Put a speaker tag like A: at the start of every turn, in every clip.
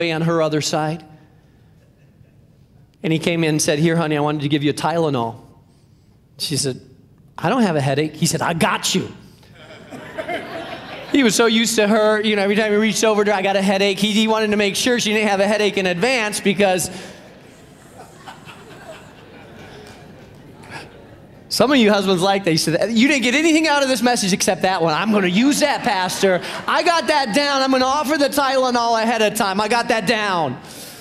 A: on her other side. And he came in and said, here, honey, I wanted to give you a Tylenol. She said, I don't have a headache. He said, I got you. He was so used to her, every time he reached over to her, I got a headache. He wanted to make sure she didn't have a headache in advance because some of you husbands like that. You said, you didn't get anything out of this message except that one. I'm going to use that, Pastor. I got that down. I'm going to offer the Tylenol ahead of time. I got that down.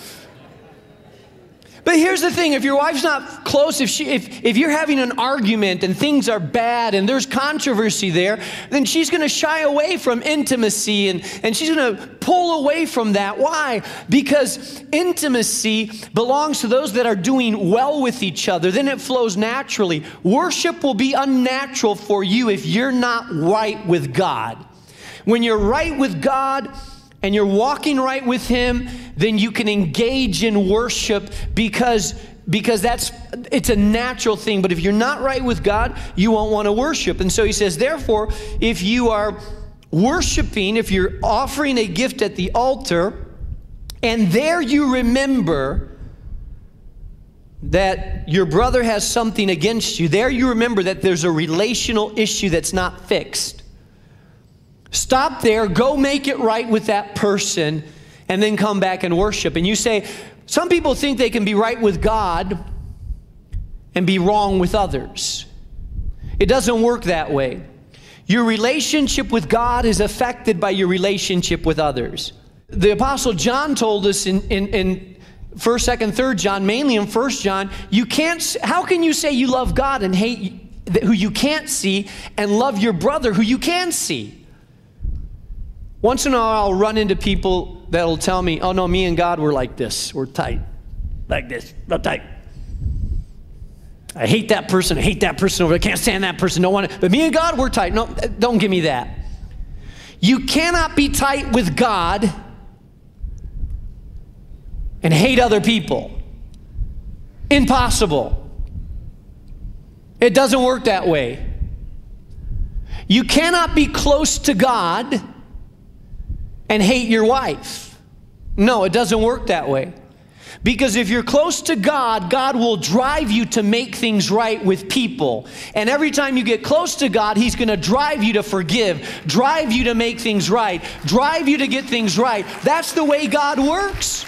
A: But here's the thing, if your wife's not close, if you're having an argument and things are bad and there's controversy there, then she's going to shy away from intimacy and she's going to pull away from that. Why? Because intimacy belongs to those that are doing well with each other. Then it flows naturally. Worship will be unnatural for you if you're not right with God. When you're right with God, and you're walking right with Him, then you can engage in worship because it's a natural thing. But if you're not right with God, you won't want to worship. And so he says, therefore, if you are worshiping, if you're offering a gift at the altar, and there you remember that your brother has something against you, there you remember that there's a relational issue that's not fixed. Stop there, go make it right with that person, and then come back and worship. And you say, some people think they can be right with God and be wrong with others. It doesn't work that way. Your relationship with God is affected by your relationship with others. The Apostle John told us in 1st, 2nd, 3rd John, mainly in 1st John, how can you say you love God and hate who you can't see and love your brother who you can see? Once in a while, I'll run into people that'll tell me, oh no, me and God, we're like this. We're tight. Like this, real tight. I hate that person. I hate that person over there. I can't stand that person. Don't want to. But me and God, we're tight. No, don't give me that. You cannot be tight with God and hate other people. Impossible. It doesn't work that way. You cannot be close to God and hate your wife. No, it doesn't work that way. Because if you're close to God, God will drive you to make things right with people. And every time you get close to God, He's going to drive you to forgive, drive you to make things right, drive you to get things right. That's the way God works.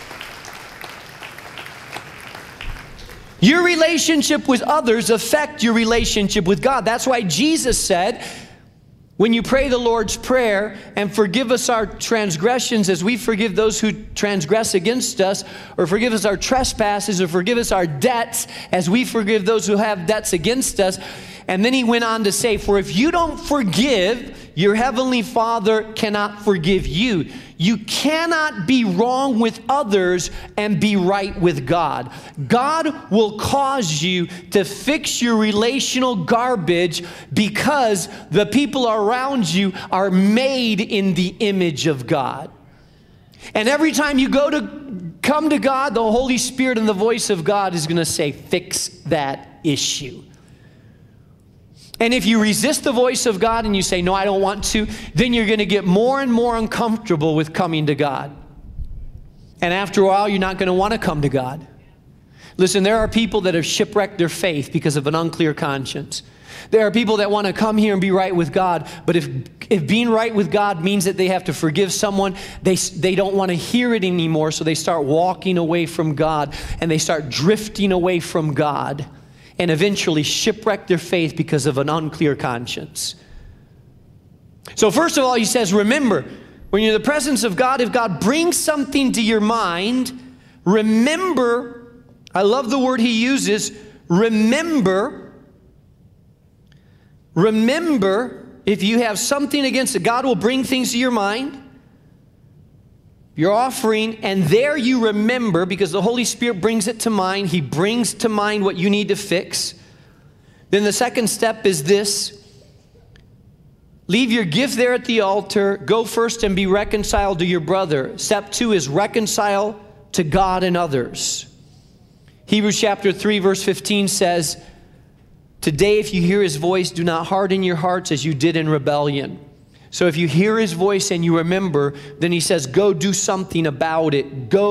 A: Your relationship with others affect your relationship with God. That's why Jesus said, when you pray the Lord's Prayer, and forgive us our transgressions as we forgive those who transgress against us, or forgive us our trespasses, or forgive us our debts as we forgive those who have debts against us. And then he went on to say, for if you don't forgive, your heavenly Father cannot forgive you. You cannot be wrong with others and be right with God. God will cause you to fix your relational garbage because the people around you are made in the image of God. And every time you come to God, the Holy Spirit and the voice of God is going to say, fix that issue. And if you resist the voice of God and you say, no, I don't want to, then you're going to get more and more uncomfortable with coming to God. And after a while, you're not going to want to come to God. Listen, there are people that have shipwrecked their faith because of an unclear conscience. There are people that want to come here and be right with God, but if being right with God means that they have to forgive someone, they don't want to hear it anymore, so they start walking away from God, and they start drifting away from God, and eventually shipwreck their faith because of an unclear conscience. So first of all, he says, remember, when you're in the presence of God, if God brings something to your mind, remember, I love the word he uses, remember, if you have something against it, God will bring things to your mind. You're offering, and there you remember, because the Holy Spirit brings it to mind. He brings to mind what you need to fix. Then the second step is this. Leave your gift there at the altar. Go first and be reconciled to your brother. Step 2 is reconcile to God and others. Hebrews chapter 3 verse 15 says, today if you hear his voice, do not harden your hearts as you did in rebellion. So if you hear his voice and you remember, then he says, go do something about it. Go